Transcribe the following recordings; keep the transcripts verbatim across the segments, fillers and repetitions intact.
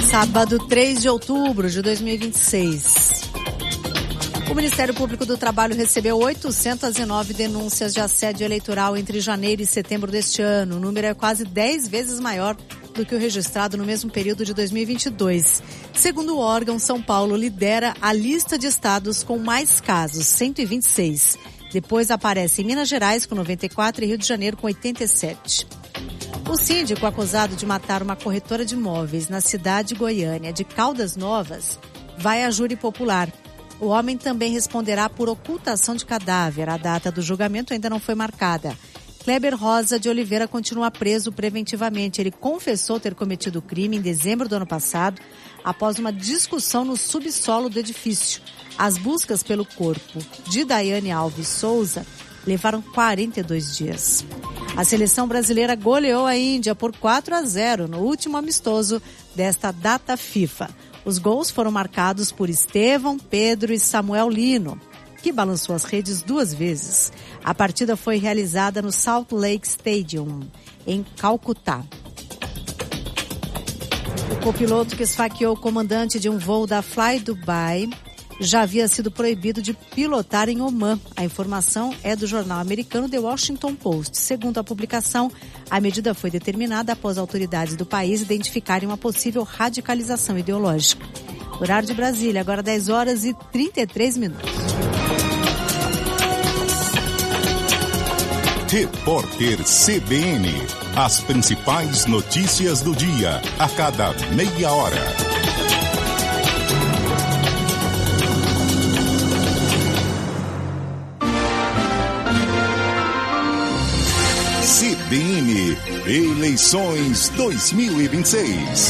Sábado, três de outubro de dois mil e vinte e seis. O Ministério Público do Trabalho recebeu oitocentas e nove denúncias de assédio eleitoral entre janeiro e setembro deste ano. O número é quase dez vezes maior do que o registrado no mesmo período de dois mil e vinte e dois. Segundo o órgão, São Paulo lidera a lista de estados com mais casos, cento e vinte e seis. Depois aparece Minas Gerais com noventa e quatro e Rio de Janeiro com oitenta e sete. O síndico acusado de matar uma corretora de imóveis na cidade de Goiânia de Caldas Novas vai a júri popular. O homem também responderá por ocultação de cadáver. A data do julgamento ainda não foi marcada. Kleber Rosa de Oliveira continua preso preventivamente. Ele confessou ter cometido o crime em dezembro do ano passado, após uma discussão no subsolo do edifício. As buscas pelo corpo de Daiane Alves Souza levaram quarenta e dois dias. A seleção brasileira goleou a Índia por quatro a zero no último amistoso desta data FIFA. Os gols foram marcados por Estevão, Pedro e Samuel Lino, que balançou as redes duas vezes. A partida foi realizada no Salt Lake Stadium, em Calcutá. O copiloto que esfaqueou o comandante de um voo da Fly Dubai já havia sido proibido de pilotar em Omã. A informação é do jornal americano The Washington Post. Segundo a publicação, a medida foi determinada após autoridades do país identificarem uma possível radicalização ideológica. Horário de Brasília, agora dez horas e trinta e três minutos. Repórter C B N. As principais notícias do dia, a cada meia hora. C B N Eleições dois mil e vinte e seis.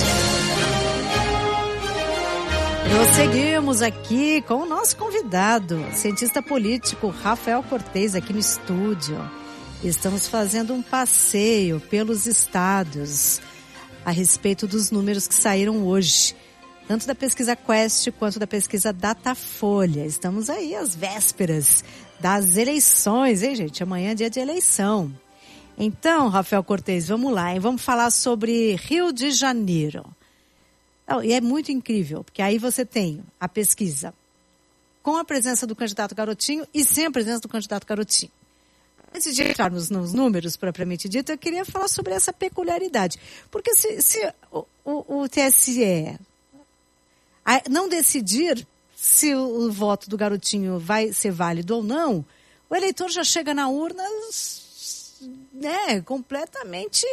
Prosseguimos aqui com o nosso convidado, cientista político Rafael Cortez, aqui no estúdio. Estamos fazendo um passeio pelos estados a respeito dos números que saíram hoje, tanto da pesquisa Quest quanto da pesquisa Datafolha. Estamos aí às vésperas das eleições, hein, gente? Amanhã é dia de eleição. Então, Rafael Cortez, vamos lá, hein? Vamos falar sobre Rio de Janeiro. E é muito incrível, porque aí você tem a pesquisa com a presença do candidato Garotinho e sem a presença do candidato Garotinho. Antes de entrarmos nos números propriamente dito, eu queria falar sobre essa peculiaridade. Porque se, se o, o, o T S E não decidir se o, o voto do Garotinho vai ser válido ou não, o eleitor já chega na urna, né, completamente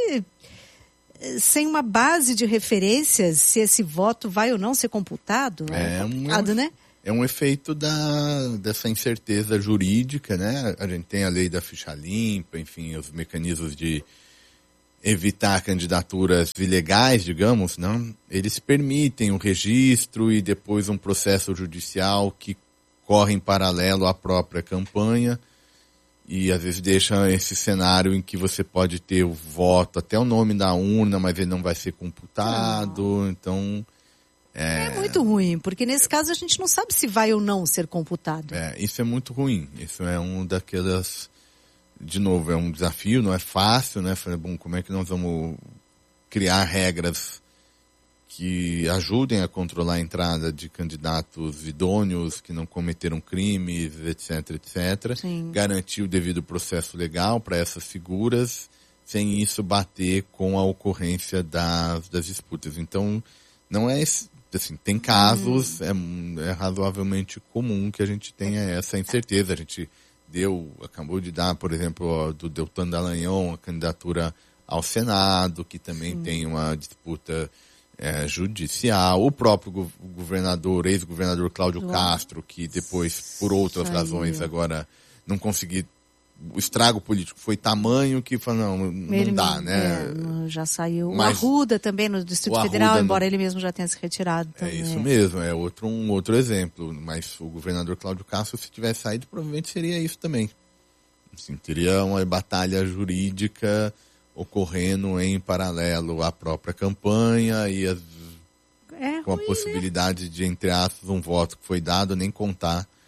sem uma base de referências se esse voto vai ou não ser computado. É, é complicado, um, né? É um efeito da, dessa incerteza jurídica, né? A gente tem a lei da ficha limpa, enfim, os mecanismos de evitar candidaturas ilegais, digamos, não? Eles permitem o registro e depois um processo judicial que corre em paralelo à própria campanha. E às vezes deixa esse cenário em que você pode ter o voto, até o nome da urna, mas ele não vai ser computado, não. Então... É... é muito ruim, porque nesse caso a gente não sabe se vai ou não ser computado. É, isso é muito ruim, isso é um daquelas... De novo, é um desafio, não é fácil, né? Falei, bom, como é que nós vamos criar regras que ajudem a controlar a entrada de candidatos idôneos que não cometeram crimes, etc, etcétera. Sim. Garantir o devido processo legal para essas figuras, sem isso bater com a ocorrência das, das disputas. Então, não é assim, tem casos, hum. é, é razoavelmente comum que a gente tenha essa incerteza. A gente deu, acabou de dar, por exemplo, do Deltan Dallagnol, a candidatura ao Senado, que também Sim. tem uma disputa É, judicial, o próprio go- governador, ex-governador Cláudio Nossa. Castro, que depois, por outras Saiu. razões, agora não conseguiu, o estrago político foi tamanho que falou, não, não ele, dá, né? É, já saiu. Mas, o Arruda também no Distrito Federal, embora não... ele mesmo já tenha se retirado também. É isso mesmo, é outro, um outro exemplo, mas o governador Cláudio Castro, se tivesse saído, provavelmente seria isso também. Assim, teria uma batalha jurídica ocorrendo em paralelo à própria campanha e as, é com ruim, a possibilidade, né? de, entre aspas, um voto que foi dado nem contar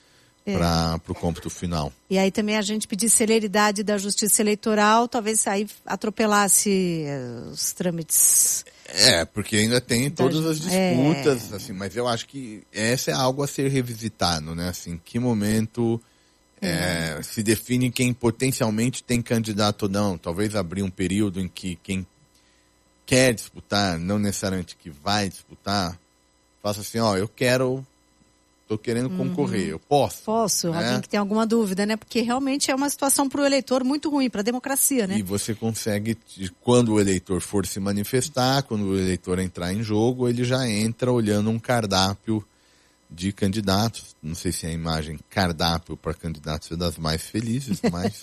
É. para o cômputo final. E aí também a gente pedir celeridade da justiça eleitoral, talvez aí atropelasse uh, os trâmites. É, porque ainda tem da, todas as disputas, é. assim, mas eu acho que essa é algo a ser revisitado, né? Assim, em que momento é. É, se define quem potencialmente tem candidato ou não. Talvez abrir um período em que quem quer disputar, não necessariamente que vai disputar, faça assim, ó, eu quero... Estou querendo concorrer, uhum. eu posso? Posso, né? Alguém que tem alguma dúvida, né? Porque realmente é uma situação para o eleitor muito ruim, para a democracia, né? E você consegue, quando o eleitor for se manifestar, quando o eleitor entrar em jogo, ele já entra olhando um cardápio de candidatos. Não sei se a imagem cardápio para candidatos é das mais felizes, mas...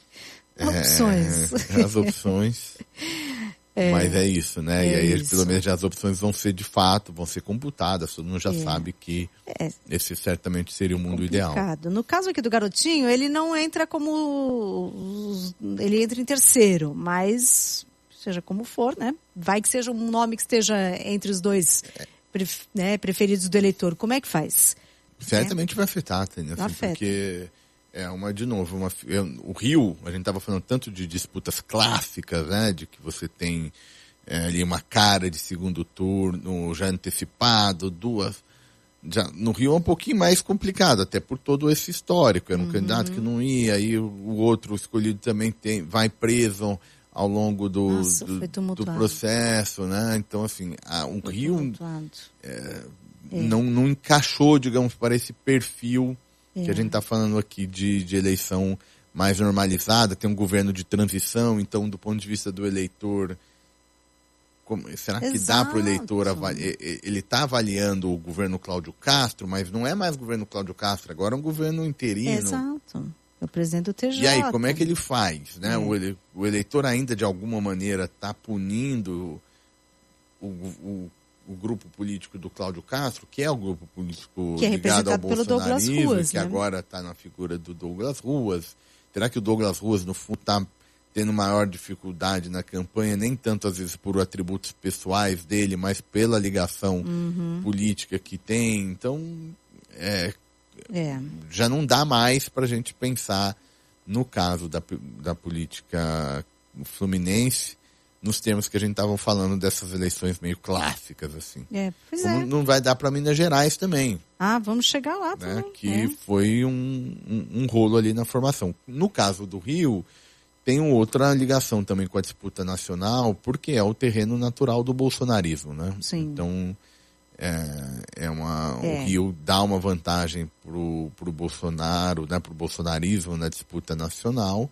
opções. É, as opções... É, mas é isso, né? É e aí, isso. pelo menos, as opções vão ser de fato, vão ser computadas. Todo mundo já é. sabe que é. esse certamente seria o mundo Complicado. ideal. No caso aqui do garotinho, ele não entra como... Ele entra em terceiro, mas seja como for, né? Vai que seja um nome que esteja entre os dois é. pref... né, preferidos do eleitor. Como é que faz? Certamente é. vai afetar, Tânia, assim, Afeta. porque... É uma, de novo, uma, o Rio, a gente estava falando tanto de disputas clássicas, né, de que você tem é, ali uma cara de segundo turno já antecipado, duas, já, no Rio é um pouquinho mais complicado, até por todo esse histórico, era um uhum. candidato que não ia, aí o, o outro escolhido também tem, vai preso ao longo do, Nossa, do, do processo, né, então assim, a, o foi Rio é, é. Não, não encaixou, digamos, para esse perfil É. que a gente está falando aqui de, de eleição mais normalizada, tem um governo de transição, então do ponto de vista do eleitor, como, será Exato. que dá para o eleitor avaliar? Ele está avaliando o governo Cláudio Castro, mas não é mais governo Cláudio Castro, agora é um governo interino. Exato, é o presidente do T J. E aí, como é que ele faz? Né? É. O, ele, o eleitor ainda de alguma maneira está punindo o, o o grupo político do Cláudio Castro, que é o grupo político que é ligado ao pelo Douglas Ruas, que né? agora está na figura do Douglas Ruas. Será que o Douglas Ruas, no fundo, está tendo maior dificuldade na campanha, nem tanto às vezes por atributos pessoais dele, mas pela ligação uhum. política que tem? Então, é, é. já não dá mais para a gente pensar no caso da, da política fluminense, nos termos que a gente estava falando dessas eleições meio clássicas, assim. É, pois Como é. não vai dar para Minas Gerais também. Ah, vamos chegar lá né? também. Que é. foi um, um, um rolo ali na formação. No caso do Rio, tem outra ligação também com a disputa nacional, porque é o terreno natural do bolsonarismo, né? Sim. Então, é, é uma, é. o Rio dá uma vantagem pro, pro Bolsonaro, né? Pro bolsonarismo na disputa nacional.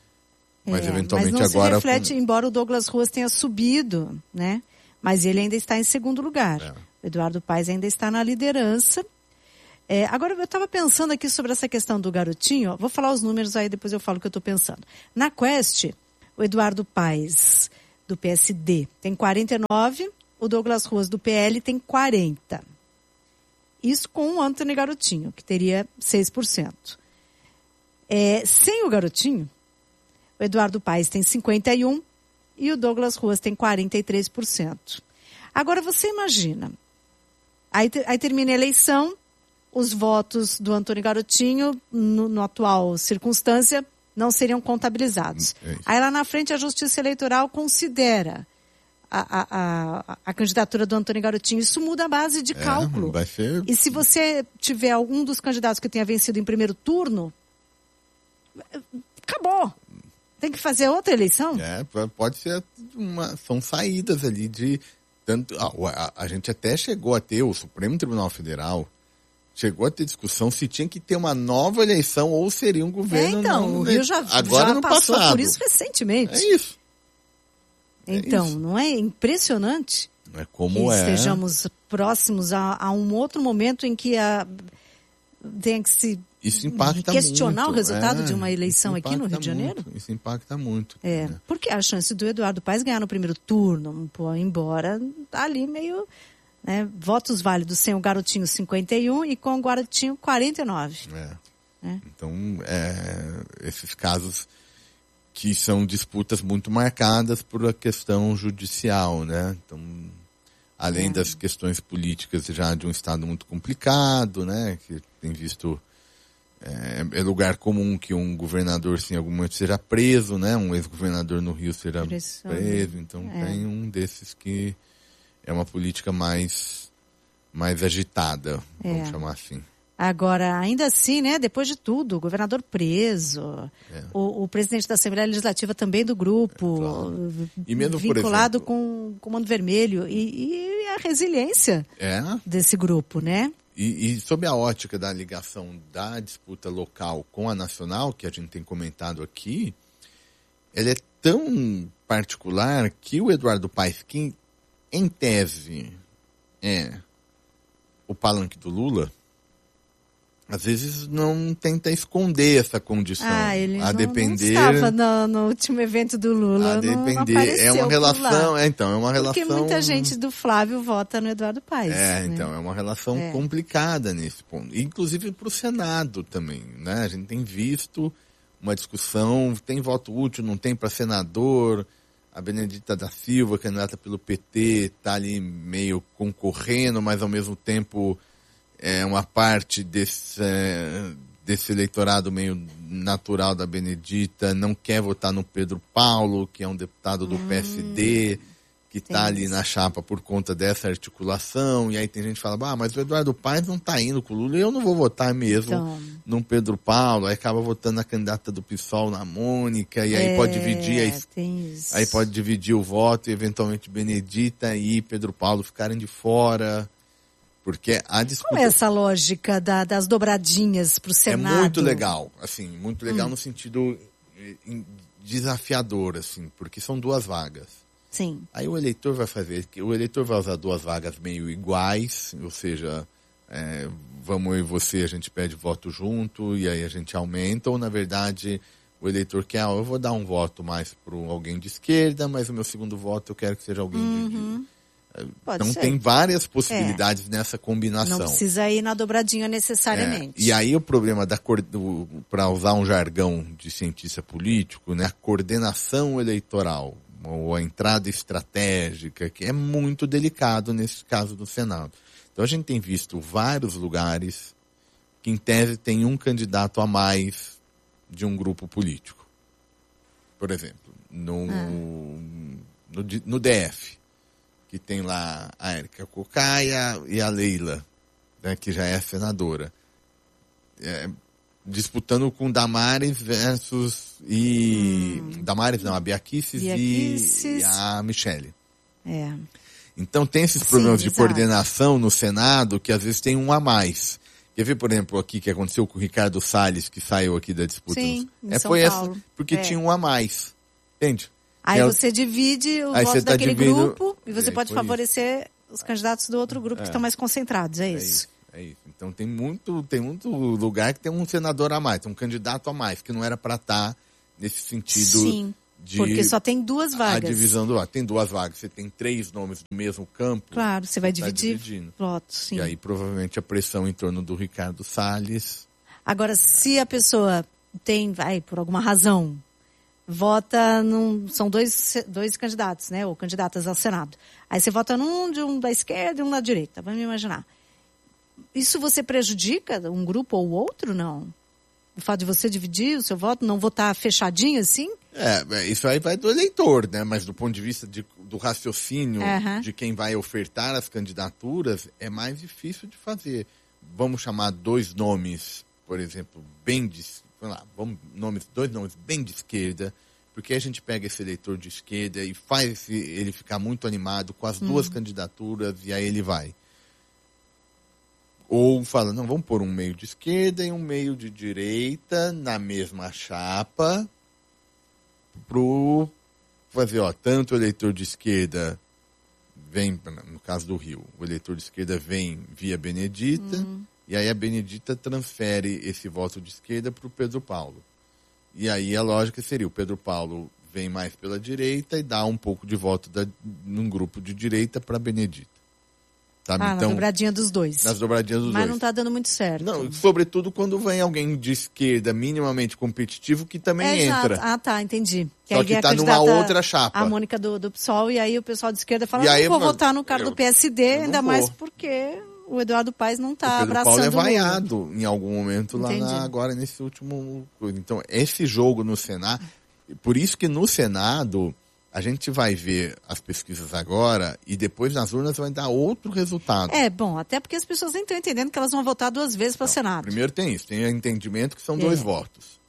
Mas é, eventualmente mas não agora... se reflete, embora o Douglas Ruas tenha subido, né? Mas ele ainda está em segundo lugar. É. O Eduardo Paes ainda está na liderança. É, agora, eu estava pensando aqui sobre essa questão do garotinho. Ó, vou falar os números aí, depois eu falo o que eu estou pensando. Na Quest, o Eduardo Paes, do P S D, tem quarenta e nove, o Douglas Ruas, do P L, tem quarenta. Isso com o Antony Garotinho, que teria seis por cento. É, sem o Garotinho, o Eduardo Paes tem cinquenta e um e o Douglas Ruas tem quarenta e três por cento. Agora você imagina, aí, aí termina a eleição, os votos do Antony Garotinho, no, no atual circunstância, não seriam contabilizados. É aí lá na frente a Justiça Eleitoral considera a, a, a, a candidatura do Antony Garotinho. Isso muda a base de é, cálculo. Vai ser... E se você tiver algum dos candidatos que tenha vencido em primeiro turno, acabou. Tem que fazer outra eleição? É, pode ser uma... São saídas ali de... Tanto, a, a, a gente até chegou a ter, o Supremo Tribunal Federal chegou a ter discussão se tinha que ter uma nova eleição ou seria um governo... É, então, não, o Rio já, agora já no passou passado. por isso recentemente. É isso. Então, é isso. Não é impressionante é como que é. estejamos próximos a, a um outro momento em que a, tem que se isso impacta questionar muito. o resultado é, de uma eleição aqui no Rio de Janeiro? Muito, isso impacta muito. É, né? Porque a chance do Eduardo Paes ganhar no primeiro turno, pô, embora tá ali meio... Né, votos válidos sem o Garotinho cinquenta e um e com o Garotinho quarenta e nove. É. É. Então, é, esses casos que são disputas muito marcadas por a questão judicial, né? Então, além é. das questões políticas já de um estado muito complicado, né? Que tem visto É, é lugar comum que um governador, sim, em algum momento seja preso, né? Um ex-governador no Rio será Pressão. preso. Então é. tem um desses que é uma política mais, mais agitada, é. vamos chamar assim. Agora, ainda assim, né, depois de tudo, o governador preso, é. o, o presidente da Assembleia Legislativa também do grupo, é, claro. e mesmo, vinculado por exemplo, com o Comando Vermelho, e, e a resiliência é. desse grupo, né? E, e sob a ótica da ligação da disputa local com a nacional, que a gente tem comentado aqui, ela é tão particular que o Eduardo Paes, que em tese é o palanque do Lula, às vezes não tenta esconder essa condição. Ah, ele a não, depender, não estava no, no último evento do Lula. A depender, não apareceu é uma relação, é, então, é uma relação. Porque muita gente do Flávio vota no Eduardo Paes. É, né? então, é uma relação é. complicada nesse ponto. Inclusive para o Senado também, né? A gente tem visto uma discussão, tem voto útil, não tem para senador. A Benedita da Silva, candidata pelo P T, está ali meio concorrendo, mas ao mesmo tempo é uma parte desse, é, desse eleitorado meio natural da Benedita não quer votar no Pedro Paulo, que é um deputado do hum, P S D, que está ali na chapa por conta dessa articulação. E aí tem gente que fala, ah, mas o Eduardo Paes não está indo com o Lula, eu não vou votar mesmo então... no Pedro Paulo. Aí acaba votando na candidata do PSOL, na Mônica, e aí é, pode dividir a, aí pode dividir o voto e eventualmente Benedita e Pedro Paulo ficarem de fora. Porque a disputa... Qual é essa lógica da, das dobradinhas para o Senado? É muito legal, assim, muito legal hum. no sentido desafiador, assim, porque são duas vagas. Sim. Aí o eleitor vai fazer, o eleitor vai usar duas vagas meio iguais, ou seja, é, vamos eu e você, a gente pede voto junto e aí a gente aumenta, ou na verdade o eleitor quer, ah, eu vou dar um voto mais para alguém de esquerda, mas o meu segundo voto eu quero que seja alguém uhum. de... Pode então ser. Tem várias possibilidades é. nessa combinação. Não precisa ir na dobradinha necessariamente. É. E aí o problema da para usar um jargão de cientista político, né, a coordenação eleitoral, ou a entrada estratégica, que é muito delicado nesse caso do Senado. Então a gente tem visto vários lugares que em tese tem um candidato a mais de um grupo político. Por exemplo, no, ah. no, no D F. Que tem lá a Érica Cocaia e a Leila, né, que já é senadora. É, disputando com Damares versus... E, hum. Damares não, a Biaquices, Biaquices. E, e a Michele. É. Então tem esses problemas Sim, de exato. coordenação no Senado que às vezes tem um a mais. Quer ver, por exemplo, aqui que aconteceu com o Ricardo Salles, que saiu aqui da disputa? Sim, no... é, foi Paulo. essa, porque é. tinha um a mais. Entende? Aí é, você divide o voto tá daquele dividindo... grupo e você é, pode favorecer isso. os candidatos do outro grupo é. que estão mais concentrados, é, é isso. isso. É isso. Então tem muito, tem muito lugar que tem um senador a mais, tem um candidato a mais, que não era para estar tá nesse sentido. Sim, de porque só tem duas vagas. A divisão do voto. Tem duas vagas, você tem três nomes do mesmo campo. Claro, você vai tá dividir votos, sim. E aí provavelmente a pressão em torno do Ricardo Salles. Agora, se a pessoa tem, vai, por alguma razão, vota num... São dois, dois candidatos, né? Ou candidatas ao Senado. Aí você vota num de um da esquerda e um da direita. Vamos imaginar. Isso você prejudica um grupo ou outro, não? O fato de você dividir o seu voto, não votar fechadinho assim? É, isso aí vai do eleitor, né? Mas do ponto de vista de, do raciocínio uhum. de quem vai ofertar as candidaturas, é mais difícil de fazer. Vamos chamar dois nomes, por exemplo, bem de... Vamos lá, vamos, nomes, dois nomes bem de esquerda, porque a gente pega esse eleitor de esquerda e faz esse, ele ficar muito animado com as hum. duas candidaturas e aí ele vai. Ou fala, não, vamos pôr um meio de esquerda e um meio de direita na mesma chapa pro fazer, ó, tanto o eleitor de esquerda vem, no caso do Rio, o eleitor de esquerda vem via Benedita, hum. e aí a Benedita transfere esse voto de esquerda para o Pedro Paulo. E aí a lógica seria, o Pedro Paulo vem mais pela direita e dá um pouco de voto da, num grupo de direita para a Benedita. Sabe? Ah, então, na dobradinha dos dois. Nas dobradinhas dos Mas dois. não está dando muito certo. Não, sobretudo quando vem alguém de esquerda minimamente competitivo que também é, entra. Exato. Ah, tá, entendi. Que Só que está numa outra chapa. A Mônica do, do PSOL, e aí o pessoal de esquerda fala, não vou eu, votar no cara eu, do P S D, ainda vou. mais porque o Eduardo Paes não está abraçando o o Paulo é vaiado em algum momento lá Entendi. na, agora nesse último... Então, esse jogo no Senado... Por isso que no Senado, a gente vai ver as pesquisas agora e depois nas urnas vai dar outro resultado. É, bom, até porque as pessoas nem estão entendendo que elas vão votar duas vezes para o Senado. Primeiro tem isso, tem o entendimento que são É. dois votos.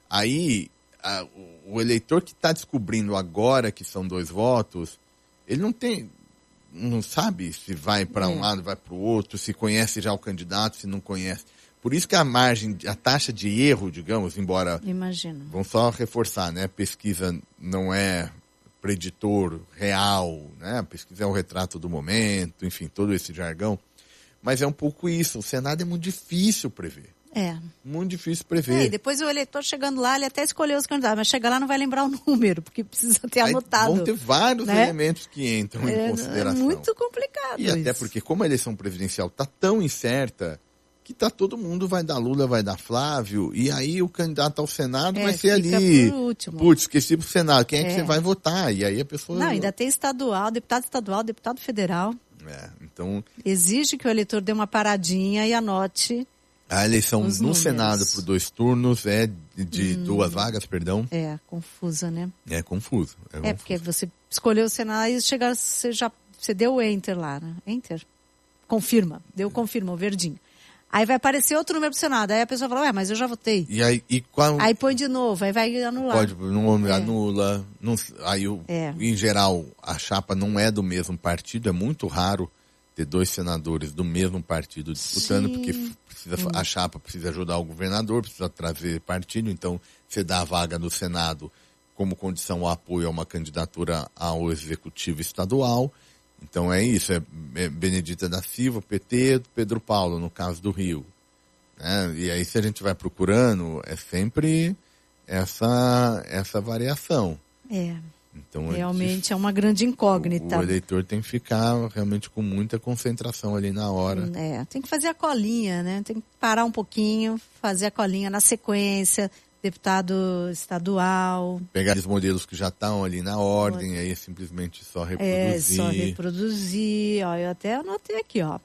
Aí, a, o, o eleitor que está descobrindo agora que são dois votos, ele não tem... não sabe se vai para um É. lado, vai para o outro, se conhece já o candidato, se não conhece. Por isso que a margem, a taxa de erro, digamos, embora, Imagino. vamos só reforçar, né? A pesquisa não é preditor real, né? A pesquisa é o retrato do momento, enfim, todo esse jargão. Mas é um pouco isso, o Senado é muito difícil prever. É. Muito difícil É, prever. e depois o eleitor chegando lá, ele até escolheu os candidatos, mas chega lá não vai lembrar o número, porque precisa ter Aí anotado. vão ter vários né? elementos que entram É, em é consideração. muito complicado E até isso. porque, como a eleição presidencial está tão incerta, que tá todo mundo, vai dar Lula, vai dar Flávio, e aí o candidato ao Senado É, vai ser fica ali. por último. Putz, esqueci pro Senado, quem é, que É. você vai votar? E aí a pessoa... Não, ainda tem estadual, deputado estadual, deputado federal. É, então, Exige que o eleitor dê uma paradinha e anote. a eleição Os no números. Senado por dois turnos é de, de Hum. duas vagas, perdão, É, confusa, né? é confuso. É, É, confuso. porque você escolheu o Senado e chega, você já você deu o Enter lá, né? Enter. Confirma. Deu confirma, o verdinho. Aí vai aparecer outro número pro Senado. Aí a pessoa fala, ué, mas eu já votei. E aí, e qual... Aí põe de novo, aí vai anular. Pode, não É. anula. Não, aí, o, É. em geral, a chapa não é do mesmo partido. É muito raro ter dois senadores do mesmo partido disputando, Sim. porque precisa, a chapa precisa ajudar o governador, precisa trazer partido. Então, você dá a vaga no Senado como condição ao apoio a uma candidatura ao executivo estadual. Então é isso, é Benedita da Silva, P T, Pedro Paulo, no caso do Rio. Né? E aí se a gente vai procurando, é sempre essa, essa variação. É, Então, realmente é uma grande incógnita. o eleitor tem que ficar realmente com muita concentração ali na hora. É, tem que fazer a colinha, né? Tem que parar um pouquinho, fazer a colinha na sequência, deputado estadual. Pegar os modelos que já estão ali na ordem, aí é simplesmente só reproduzir. É, só reproduzir. Ó, eu até anotei aqui, ó.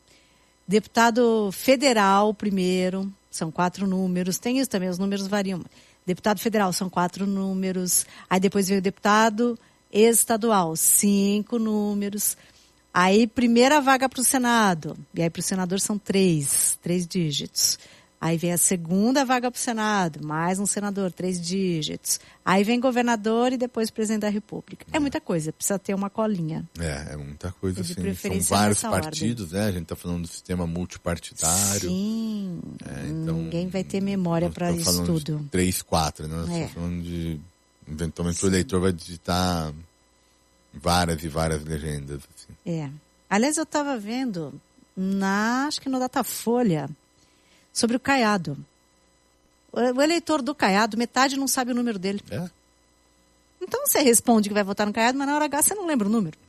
Deputado federal primeiro, são quatro números. Tem isso também, os números variam. Deputado federal são quatro números. Aí depois veio o deputado estadual, cinco números. Aí primeira vaga para o Senado. E aí para o senador são três, três dígitos. Aí vem a segunda vaga para o Senado, mais um senador, três dígitos. Aí vem governador e depois presidente da República. É muita coisa, precisa ter uma colinha. É, é muita coisa, De assim. São preferência vários nessa partidos, né? A gente está falando do sistema multipartidário. Sim, É, então, ninguém vai ter memória nós para estamos isso falando tudo. de três, quatro, né? Nós É. estamos falando de... Eventualmente o eleitor vai digitar várias e várias legendas. Assim. É. Aliás, eu estava vendo, na, acho que no Datafolha, sobre o Caiado. O, o eleitor do Caiado, metade não sabe o número dele. É? Então você responde que vai votar no Caiado, mas na hora H você não lembra o número.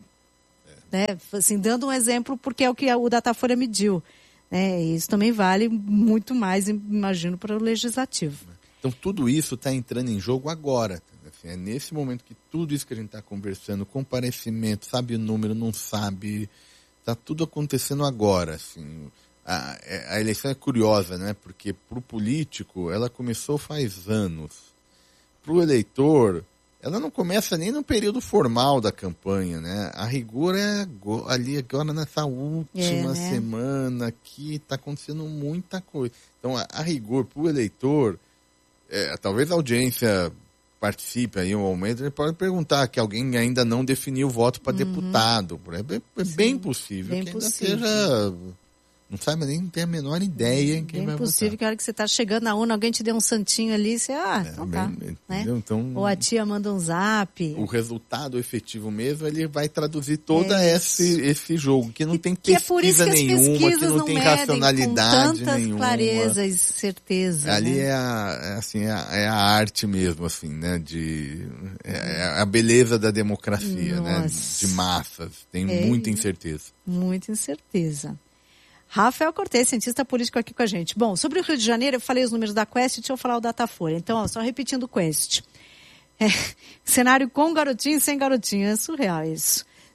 É. Né? Assim, dando um exemplo, porque é o que o Datafolha mediu. Né? E isso também vale muito mais, imagino, para o Legislativo. Então tudo isso está entrando em jogo agora. Assim, é nesse momento que tudo isso que a gente está conversando, comparecimento, sabe o número, não sabe, está tudo acontecendo agora. Assim. A, a eleição é curiosa, né? Porque para o político ela começou faz anos. Para o eleitor, ela não começa nem no período formal da campanha, né? A rigor é agora, ali agora nessa última É, né? semana que está acontecendo muita coisa. Então a, a rigor para o eleitor, é, talvez a audiência participe aí um momento, ele pode perguntar que alguém ainda não definiu o voto para deputado. É, bem, é bem possível bem que ainda possível. seja... Não sabe nem tem a menor ideia em quem É vai impossível votar. que a hora que você está chegando na urna, alguém te dê um santinho ali, você, ah, É, então bem, tá. Né? entendeu? Então, Ou a tia manda um zap. o resultado efetivo mesmo, ele vai traduzir todo É esse, esse jogo, que não E tem que é por isso pesquisa que as nenhuma, que pesquisas não não tem medem racionalidade com tanta nenhuma. clareza e certeza. Ali né? é, a, é, assim, é, a, é a arte mesmo, assim, né? De, é, é a beleza da democracia, né? Nossa. De massas. Tem É. muita incerteza. Muita incerteza. Rafael Cortez, cientista político aqui com a gente. Bom, sobre o Rio de Janeiro, eu falei os números da Quest, deixa eu falar o Datafolha. Então, ó, só repetindo o Quest. É, cenário com garotinho e sem garotinho, é surreal isso.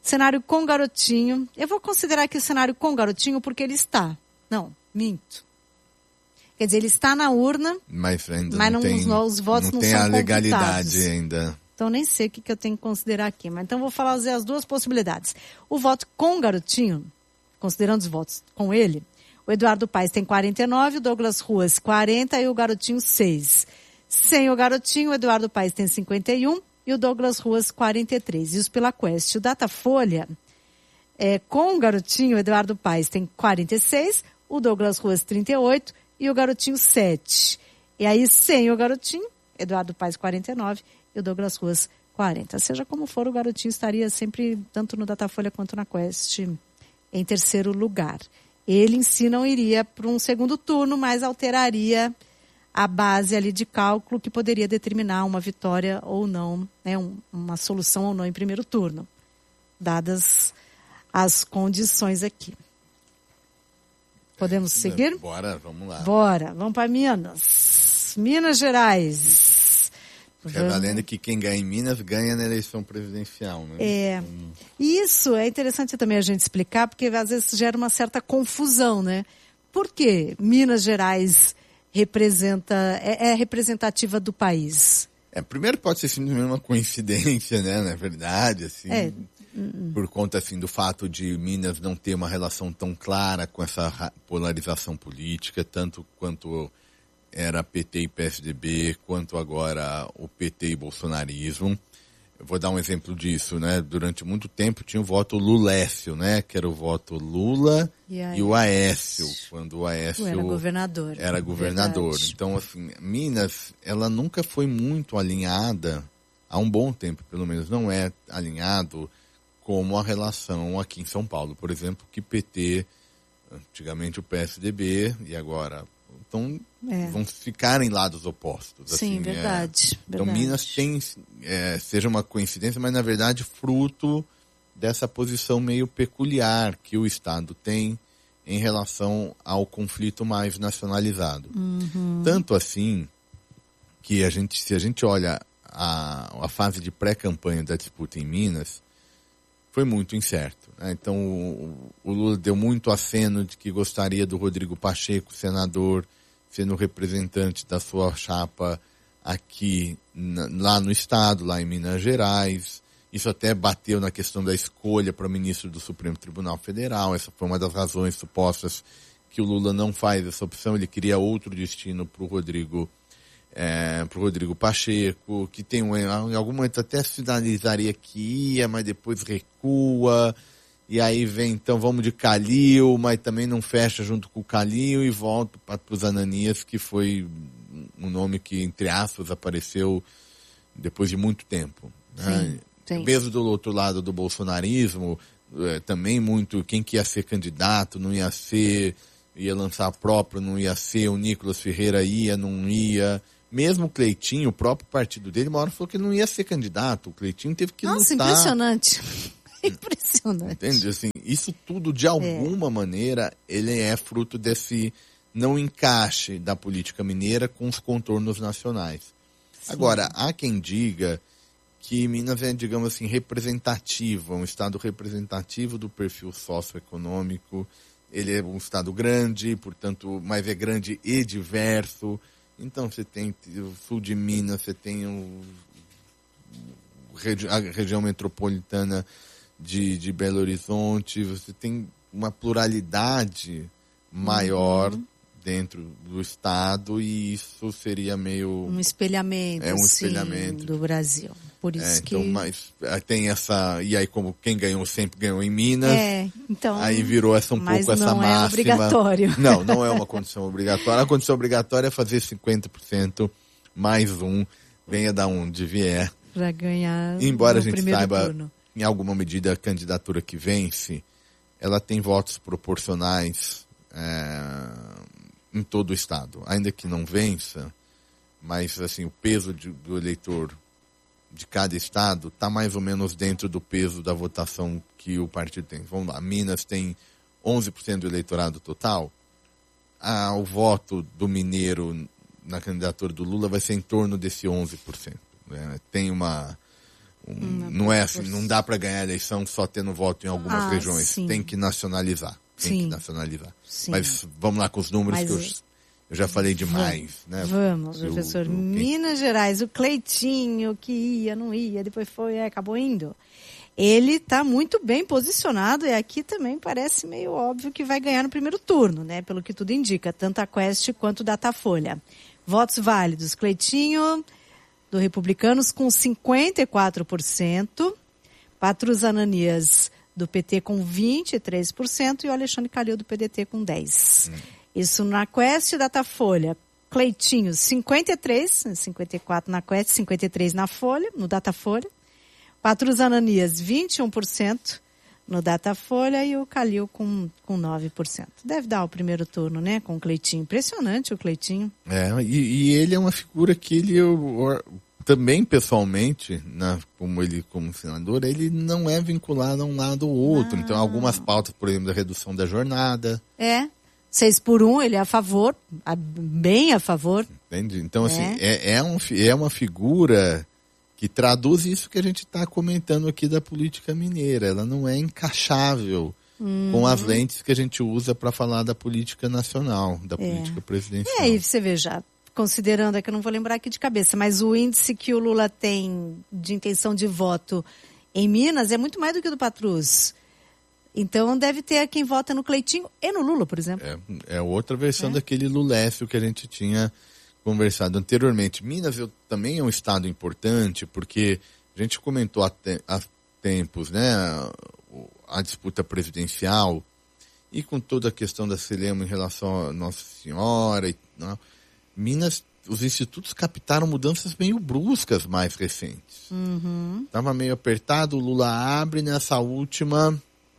Cenário com Garotinho. Eu vou considerar aqui o cenário com Garotinho porque ele está. Não, minto. Quer dizer, ele está na urna, mas, ainda mas não não, tem, os, os votos não não tem são a legalidade computados. ainda. Então nem sei o que, que eu tenho que considerar aqui. Mas então vou falar as duas possibilidades. O voto com Garotinho, considerando os votos com ele, o Eduardo Paes tem quarenta e nove, o Douglas Ruas quarenta e o Garotinho seis. Sem o Garotinho, o Eduardo Paes tem cinquenta e um e o Douglas Ruas quarenta e três. Isso pela Quest. O Datafolha, é, com o Garotinho, o Eduardo Paes tem quarenta e seis, o Douglas Ruas trinta e oito e o Garotinho sete. E aí, sem o Garotinho, Eduardo Paes quarenta e nove e o Douglas Ruas quarenta. Seja como for, o Garotinho estaria sempre, tanto no Datafolha quanto na Quest, em terceiro lugar. Ele em si não iria para um segundo turno, mas alteraria a base ali de cálculo que poderia determinar uma vitória ou não, né, um, uma solução ou não em primeiro turno, dadas as condições aqui. Podemos seguir? Bora, vamos lá. Bora, vamos para Minas. Minas Gerais. Revalendo que quem ganha em Minas ganha na eleição presidencial, né? É. Então... Isso é interessante também a gente explicar, porque às vezes gera uma certa confusão, né? Por que Minas Gerais representa, é, é representativa do país? É, primeiro pode ser simplesmente uma coincidência, né? Na verdade, assim, é. por conta assim, do fato de Minas não ter uma relação tão clara com essa polarização política, tanto quanto era P T e P S D B, quanto agora o P T e bolsonarismo. Eu vou dar um exemplo disso, né? Durante muito tempo tinha o voto Lulécio, né? Que era o voto Lula e, e o Aécio, quando o Aécio era governador. Era governador. Verdade. Então, assim, Minas, ela nunca foi muito alinhada, há um bom tempo, pelo menos, não é alinhado como a relação aqui em São Paulo, por exemplo, que P T, antigamente o P S D B, e agora... Então, é. vão ficar em lados opostos. Sim, assim, verdade, é. Então, verdade. Minas tem, é, seja uma coincidência, mas na verdade fruto dessa posição meio peculiar que o Estado tem em relação ao conflito mais nacionalizado. Uhum. Tanto assim que a gente, se a gente olha a, a fase de pré-campanha da disputa em Minas, foi muito incerto, né? Então, o, o Lula deu muito aceno de que gostaria do Rodrigo Pacheco, senador, sendo representante da sua chapa aqui, na, lá no estado, lá em Minas Gerais. Isso até bateu na questão da escolha para ministro do Supremo Tribunal Federal. Essa foi uma das razões supostas que o Lula não faz essa opção. Ele queria outro destino para o Rodrigo É, para o Rodrigo Pacheco, que tem um, em algum momento até sinalizaria que ia, mas depois recua, e aí vem, então vamos de Calil, mas também não fecha junto com o Calil, e volta para os Ananias, que foi um nome que, entre aspas, apareceu depois de muito tempo. Né? Sim, sim. Mesmo do outro lado do bolsonarismo, é, também muito, quem que ia ser candidato, não ia ser, ia lançar próprio, não ia ser, o Nicolas Ferreira ia, não ia... Mesmo o Cleitinho, o próprio partido dele, uma hora falou que ele não ia ser candidato. O Cleitinho teve que Nossa, lutar. Impressionante. Impressionante. Entende? Assim, isso tudo, de alguma é. maneira, ele é fruto desse não encaixe da política mineira com os contornos nacionais. Sim. Agora, há quem diga que Minas é, digamos assim, representativa, um estado representativo do perfil socioeconômico. Ele é um estado grande, portanto, mas é grande e diverso. Então você tem o sul de Minas, você tem o, a região metropolitana de, de Belo Horizonte, você tem uma pluralidade maior uhum. dentro do estado, e isso seria meio... Um espelhamento, é um sim, espelhamento do Brasil. Por isso é, que... Então, mas tem essa... E aí, como quem ganhou sempre ganhou em Minas, é, então, aí virou essa, um pouco essa máxima. Mas não é obrigatório. Não, não é uma condição obrigatória. A condição obrigatória é fazer cinquenta por cento mais um, venha da onde vier. Para ganhar Embora no a gente primeiro saiba, turno. Em alguma medida, a candidatura que vence, ela tem votos proporcionais é, em todo o estado. Ainda que não vença, mas assim, o peso de, do eleitor de cada estado está mais ou menos dentro do peso da votação que o partido tem. Vamos lá, Minas tem onze por cento do eleitorado total. Ah, o voto do mineiro na candidatura do Lula vai ser em torno desse onze por cento. Né? Tem uma, Um, hum, não é assim, não dá para ganhar a eleição só tendo voto em algumas ah, regiões. Sim. Tem que nacionalizar. Tem sim. que nacionalizar. Sim. Mas vamos lá com os números, Mas, que eu, eu já falei demais. Vamos, né? vamos professor. Eu, eu, Minas Gerais, o Cleitinho que ia, não ia, depois foi, é, acabou indo. Ele está muito bem posicionado e aqui também parece meio óbvio que vai ganhar no primeiro turno, né? Pelo que tudo indica, tanto a Quest quanto o Datafolha. Votos válidos, Cleitinho, do Republicanos, com cinquenta e quatro por cento, Patrus Ananias, do P T, com vinte e três por cento, e o Alexandre Calil, do P D T, com dez por cento. Hum. Isso na Quest e Datafolha. Cleitinho, cinquenta e três por cento, cinquenta e quatro por cento na Quest, cinquenta e três por cento na Folha, no Datafolha. Patrus Ananias, vinte e um por cento no Datafolha e o Calil com, com nove por cento. Deve dar o primeiro turno, né, com o Cleitinho. Impressionante o Cleitinho. É, e, e ele é uma figura que ele, eu, também pessoalmente, né, como ele como senador, ele não é vinculado a um lado ou outro. Ah. Então, algumas pautas, por exemplo, da redução da jornada. É, seis por um, ele é a favor, bem a favor. Entende? Então, é. assim, é, é, um, é uma figura que traduz isso que a gente está comentando aqui da política mineira. Ela não é encaixável uhum. com as lentes que a gente usa para falar da política nacional, da é. política presidencial. E aí você vê já, considerando, é que eu não vou lembrar aqui de cabeça, mas o índice que o Lula tem de intenção de voto em Minas é muito mais do que o do Patrus. Então deve ter quem vota no Cleitinho e no Lula, por exemplo. É, é outra versão é. daquele lulécio que a gente tinha conversado anteriormente. Minas eu, também é um estado importante, porque a gente comentou há, te, há tempos, né, a, a disputa presidencial, e com toda a questão da Celema em relação a Nossa Senhora, e, né, Minas, os institutos captaram mudanças meio bruscas mais recentes. Uhum. Estava meio apertado, o Lula abre, nessa última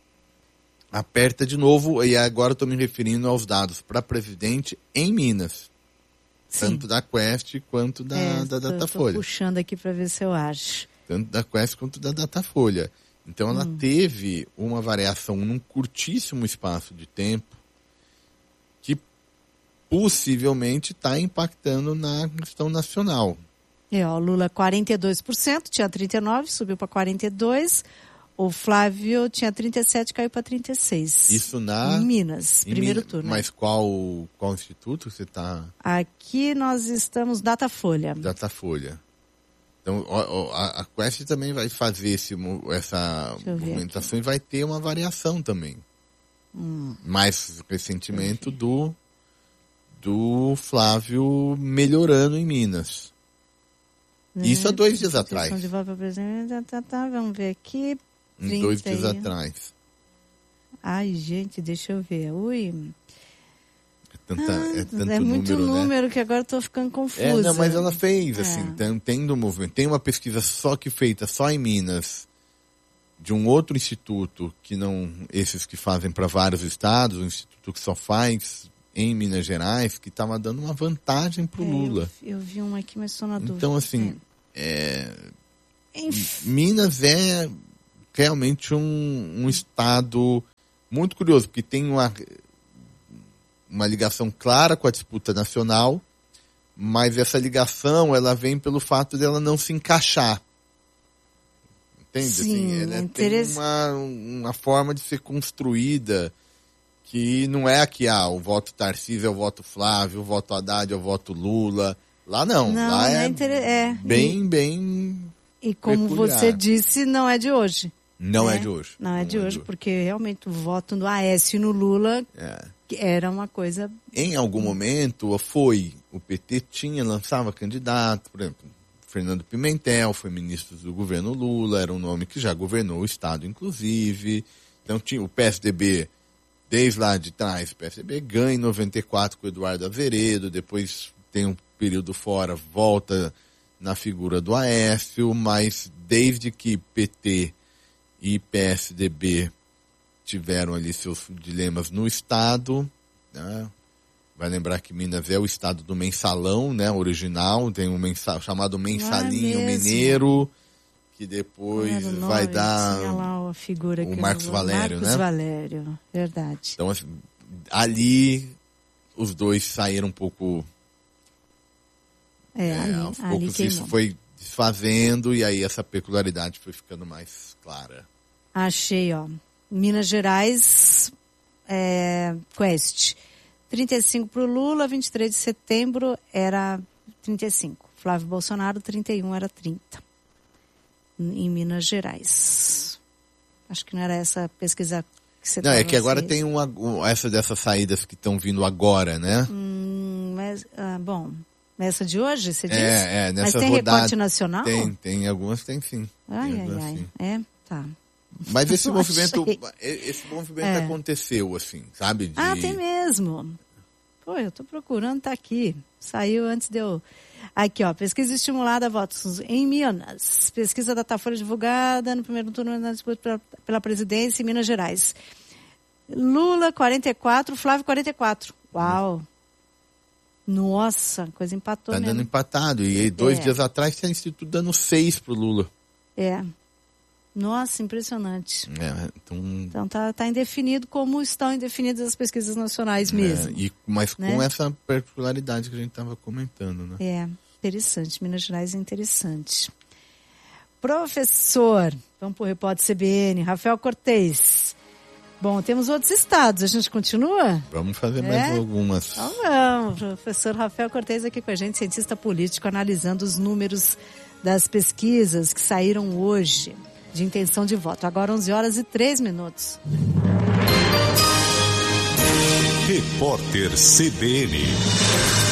aperta de novo, e agora estou me referindo aos dados para presidente em Minas. Sim. Tanto da Quest quanto da, é, da Datafolha. Estou puxando aqui para ver se eu acho. Tanto da Quest quanto da Datafolha. Então ela hum. teve uma variação num curtíssimo espaço de tempo que possivelmente está impactando na questão nacional. É, ó, o Lula quarenta e dois por cento, tinha trinta e nove por cento, subiu para quarenta e dois por cento. O Flávio tinha trinta e sete por cento, caiu para trinta e seis por cento. Isso na... Em Minas, em primeiro Min... turno. Mas qual, qual instituto você está... Aqui nós estamos Datafolha. Datafolha. Então, a, a Quest também vai fazer esse, essa movimentação e vai ter uma variação também. Hum. Mais ressentimento do, do Flávio melhorando em Minas. É, isso há dois dias atrás. De volta para presidente, tá, tá, vamos ver aqui. Em dois dias atrás. Ai, gente, deixa eu ver. Ui. É, tanta, ah, é, tanto é muito número, número né? Que agora eu tô ficando confusa. É, não, mas ela fez, é. assim, tem, tem do movimento. Tem uma pesquisa só que feita só em Minas, de um outro instituto, que não esses que fazem para vários estados, um instituto que só faz em Minas Gerais, que estava dando uma vantagem pro é, Lula. Eu, eu vi uma aqui, mas estou na dúvida. Então, assim, é. É, Minas é realmente um, um estado muito curioso, porque tem uma, uma ligação clara com a disputa nacional, mas essa ligação ela vem pelo fato dela não se encaixar. Entende? Sim, assim, ela interess... tem uma, uma forma de ser construída que não é aqui, ah, o voto Tarcísio é o voto Flávio, o voto Haddad é o voto Lula. Lá não, não lá é, é, inter... é bem, e... bem E como peculiar. Você disse, não é de hoje. Não né? é de hoje. Não é não de é hoje, de hoje. Porque realmente o voto no Aécio e no Lula é. era uma coisa... Em algum momento foi, o P T tinha, lançava candidato, por exemplo, Fernando Pimentel foi ministro do governo Lula, era um nome que já governou o estado, inclusive. Então tinha o P S D B, desde lá de trás, o P S D B ganha em noventa e quatro com o Eduardo Averedo, depois tem um período fora, volta na figura do Aécio, mas desde que P T e P S D B tiveram ali seus dilemas no estado, né? Vai lembrar que Minas é o estado do mensalão, né, original, tem um mensal, chamado mensalinho ah, mineiro, que depois vai dar tinha lá a figura o Marcos Valério, Marcos né? Valério, verdade. Então, assim, ali os dois saíram um pouco... É, É, ali, aos ali poucos queimou. isso foi desfazendo, e aí essa peculiaridade foi ficando mais clara. Achei, ó. Minas Gerais, é, Quest. trinta e cinco para o Lula, vinte e três de setembro era trinta e cinco. Flávio Bolsonaro, trinta e um era trinta. Em Minas Gerais. Acho que não era essa pesquisa que você Não, é que agora assim. tem uma, essa dessas saídas que estão vindo agora, né? Hum, mas, ah, bom, essa de hoje, você disse? É, é, nessa Mas tem rodada, recorte nacional? Tem, tem algumas, tem sim. Ai, tem ai, algumas, ai. sim. É, tá. Mas esse Não movimento, achei. esse movimento É. aconteceu, assim, sabe? De... Ah, tem mesmo. Pô, eu tô procurando, tá aqui. Saiu antes de eu... Aqui, ó, pesquisa estimulada a votos em Minas. Pesquisa Datafolha divulgada no primeiro turno na disputa pela, pela presidência em Minas Gerais. Lula, quarenta e quatro, Flávio, quarenta e quatro. Uau! Nossa, coisa empatou Tá mesmo. dando empatado. E aí, dois É. dias atrás tinha Instituto dando seis pro Lula. É. Nossa, impressionante. É, então... Então tá, tá indefinido como estão indefinidas as pesquisas nacionais mesmo. É, e, mas né? com essa particularidade que a gente estava comentando, né? É, interessante. Minas Gerais é interessante. Professor, vamos para o repórter C B N, Rafael Cortez. Bom, temos outros estados, a gente continua? Vamos fazer É? mais algumas. Então vamos, professor Rafael Cortez aqui com a gente, cientista político, analisando os números das pesquisas que saíram hoje de intenção de voto. Agora onze horas e três minutos. Repórter C B N.